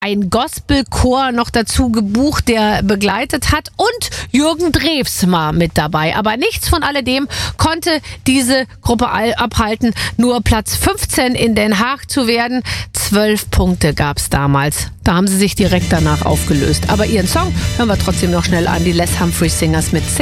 ein Gospelchor noch dazu gebucht, der begleitet hat, und Jürgen Drews war mit dabei. Aber nichts von alledem konnte diese Gruppe abhalten, nur Platz 15 in Den Haag zu werden. 12 Punkte gab es damals. Da haben sie sich direkt danach aufgelöst. Aber ihren Song hören wir trotzdem noch schnell an, die Les Humphreys Singers mit Sing.